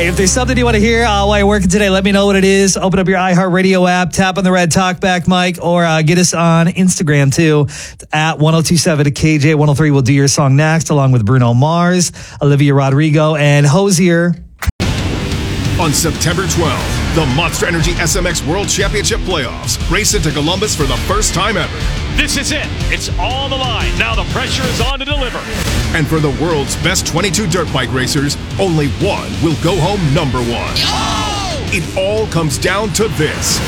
Hey, if there's something you want to hear while you're working today, let me know what it is. Open up your iHeartRadio app, tap on the red talkback mic, or get us on Instagram too. It's at 1027 to KJ 103. We'll do your song next, along with Bruno Mars, Olivia Rodrigo, and Hosier. On September 12th, the Monster Energy SMX World Championship Playoffs race into Columbus for the first time ever. This is it. It's all the line. Now the pressure is on to deliver. And for the world's best 22 dirt bike racers, only one will go home number one. Oh! It all comes down to this.